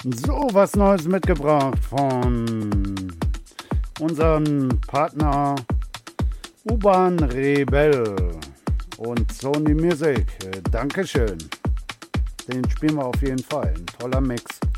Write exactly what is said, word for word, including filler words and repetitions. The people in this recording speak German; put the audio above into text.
So, was Neues mitgebracht von unserem Partner Urban Rebel und Sony Music. Dankeschön. Den spielen wir auf jeden Fall. Ein toller Mix.